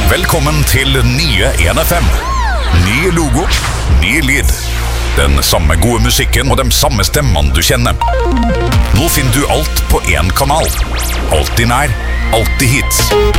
Velkommen til nye 1FM. Ny logo, ny lyd. Den samme gode musikken og de samme stemmene du kjenner. Nå finner du alt på én kanal. Alltid nær, alltid hits.